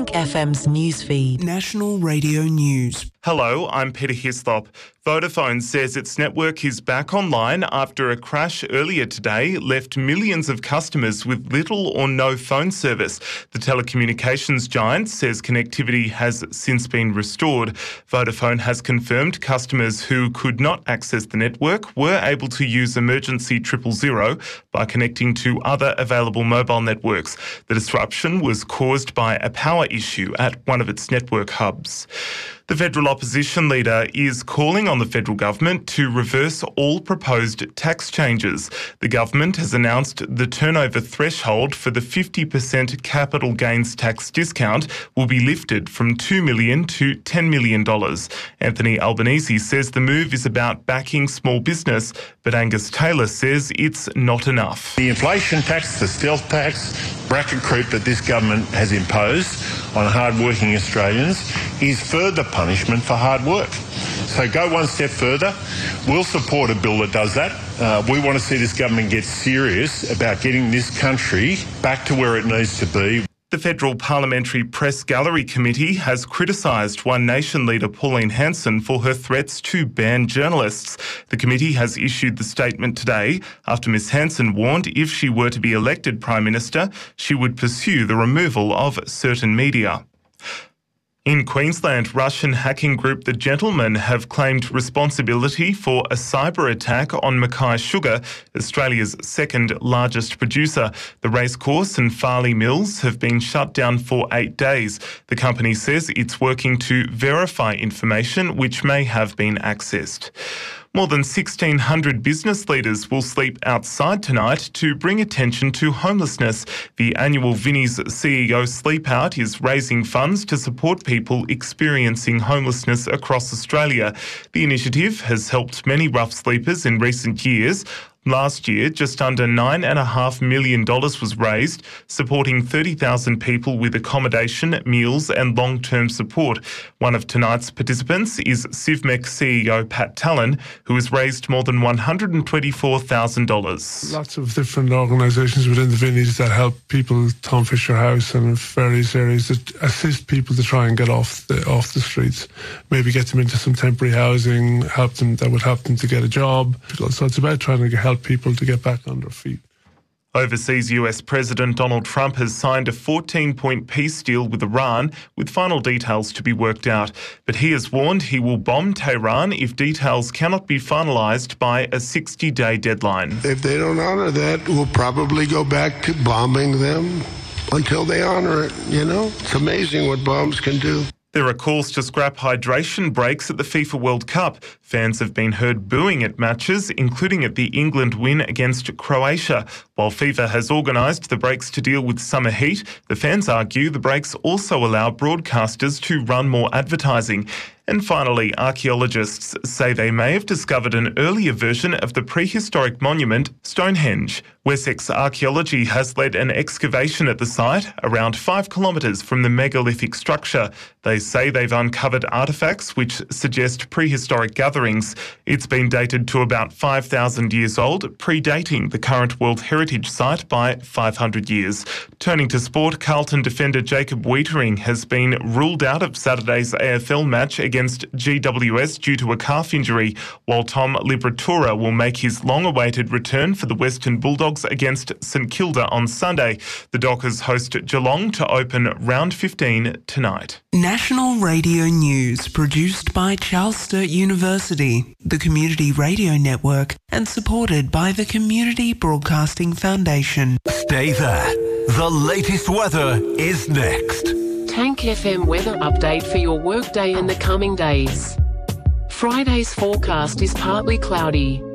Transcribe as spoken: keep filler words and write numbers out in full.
Bank F M's newsfeed. National Radio News. Hello, I'm Peter Hislop. Vodafone says its network is back online after a crash earlier today left millions of customers with little or no phone service. The telecommunications giant says connectivity has since been restored. Vodafone has confirmed customers who could not access the network were able to use emergency triple zero by connecting to other available mobile networks. The disruption was caused by a power issue at one of its network hubs. The federal opposition leader is calling on the federal government to reverse all proposed tax changes. The government has announced the turnover threshold for the fifty percent capital gains tax discount will be lifted from two million dollars to ten million dollars. Anthony Albanese says the move is about backing small business, but Angus Taylor says it's not enough. The inflation tax, the stealth tax, bracket creep that this government has imposed on hard-working Australians is further punishment for hard work. So go one step further. We'll support a bill that does that. Uh, we want to see this government get serious about getting this country back to where it needs to be. The Federal Parliamentary Press Gallery Committee has criticised One Nation leader Pauline Hanson for her threats to ban journalists. The committee has issued the statement today after Miz Hanson warned if she were to be elected Prime Minister, she would pursue the removal of certain media. In Queensland, Russian hacking group The Gentlemen have claimed responsibility for a cyber attack on Mackay Sugar, Australia's second largest producer. The racecourse and Farley Mills have been shut down for eight days. The company says it's working to verify information which may have been accessed. More than sixteen hundred business leaders will sleep outside tonight to bring attention to homelessness. The annual Vinnie's C E O Sleep Out is raising funds to support people experiencing homelessness across Australia. The initiative has helped many rough sleepers in recent years. Last year, just under nine point five million dollars was raised, supporting thirty thousand people with accommodation, meals and long-term support. One of tonight's participants is Civmec C E O Pat Talon, who has raised more than one hundred twenty-four thousand dollars. Lots of different organisations within the Vinnies that help people, Tom Fisher House and various areas that assist people to try and get off the off the streets, maybe get them into some temporary housing, help them that would help them to get a job. So it's about trying to help people to get back on their feet. Overseas, U S President Donald Trump has signed a fourteen-point peace deal with Iran, with final details to be worked out. But he has warned he will bomb Tehran if details cannot be finalised by a sixty-day deadline. If they don't honour that, we'll probably go back to bombing them until they honour it, you know? It's amazing what bombs can do. There are calls to scrap hydration breaks at the FIFA World Cup. Fans have been heard booing at matches, including at the England win against Croatia. While FIFA has organised the breaks to deal with summer heat, the fans argue the breaks also allow broadcasters to run more advertising. And finally, archaeologists say they may have discovered an earlier version of the prehistoric monument, Stonehenge. Wessex Archaeology has led an excavation at the site, around five kilometres from the megalithic structure. They say they've uncovered artefacts which suggest prehistoric gatherings. It's been dated to about five thousand years old, predating the current World Heritage Site by five hundred years. Turning to sport, Carlton defender Jacob Wiedering has been ruled out of Saturday's A F L match against against G W S due to a calf injury, while Tom Liberatura will make his long-awaited return for the Western Bulldogs against St Kilda on Sunday. The Dockers host Geelong to open round fifteen tonight. National Radio News, produced by Charles Sturt University, the Community Radio Network, and supported by the Community Broadcasting Foundation. Stay there. The latest weather is next. Tank F M weather update for your workday in the coming days. Friday's forecast is partly cloudy.